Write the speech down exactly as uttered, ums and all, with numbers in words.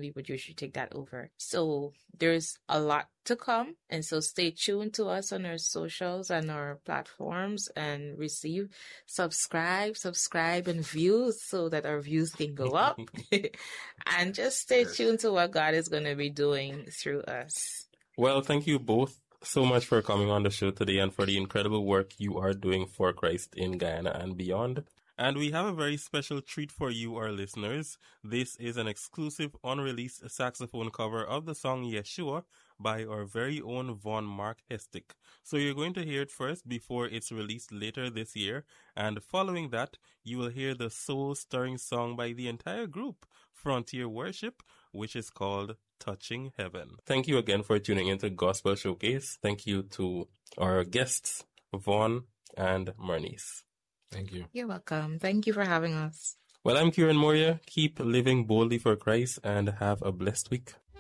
we would usually take that over. So there's a lot to come. And so stay tuned to us on our socials and our platforms and receive, subscribe, subscribe and views so that our views can go up. And just stay tuned to what God is going to be doing through us. Well, thank you both so much for coming on the show today and for the incredible work you are doing for Christ in Guyana and beyond. And we have a very special treat for you, our listeners. This is an exclusive unreleased saxophone cover of the song Yeshua by our very own Von Mark Hestick. So you're going to hear it first before it's released later this year. And following that, you will hear the soul-stirring song by the entire group, Frontier Worship, which is called Touching Heaven. Thank you again for tuning into Gospel Showcase. Thank you to our guests, Vaughn and Marnice. Thank you. You're welcome. Thank you for having us. Well, I'm Kieran Moria. Keep living boldly for Christ and have a blessed week.